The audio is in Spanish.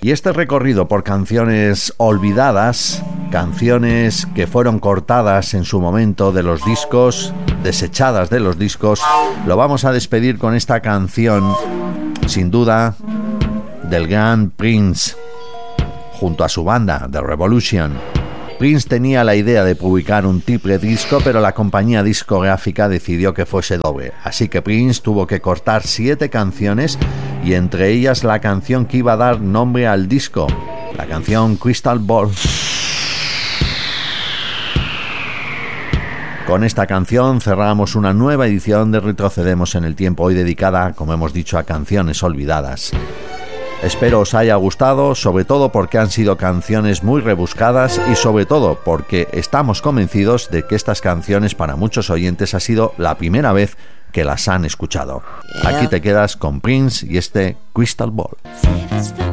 Y este recorrido por canciones olvidadas, canciones que fueron cortadas en su momento de los discos, desechadas de los discos, lo vamos a despedir con esta canción, sin duda, del gran Prince, junto a su banda, The Revolution. Prince tenía la idea de publicar un triple disco, pero la compañía discográfica decidió que fuese doble. Así que Prince tuvo que cortar 7 canciones, y entre ellas la canción que iba a dar nombre al disco, la canción Crystal Ball. Con esta canción cerramos una nueva edición de Retrocedemos en el Tiempo, hoy dedicada, como hemos dicho, a canciones olvidadas. Espero os haya gustado, sobre todo porque han sido canciones muy rebuscadas y sobre todo porque estamos convencidos de que estas canciones para muchos oyentes ha sido la primera vez que las han escuchado. Aquí te quedas con Prince y este Crystal Ball.